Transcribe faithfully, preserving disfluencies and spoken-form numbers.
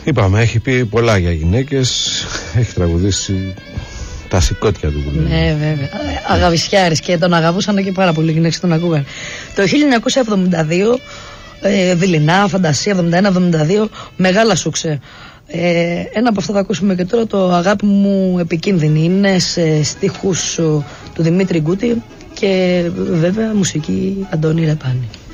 Είπαμε, έχει πει πολλά για γυναίκες, έχει τραγουδήσει τα σηκώτια του. Ναι, βέβαια. Αγαβισιάρης, και τον αγαπούσαν και πάρα πολύ γυναίκες, τον ακούγαν. Το χίλια εννιακόσια εβδομήντα δύο, ε, δειλινά, φαντασία, εβδομήντα ένα εβδομήντα δύο, μεγάλα σούξε. Ε, ένα από αυτά θα ακούσουμε και τώρα, το Αγάπη μου επικίνδυνη. Είναι σε στίχους του Δημήτρη Γκούτη και βέβαια μουσική Αντώνη Ρεπάνη.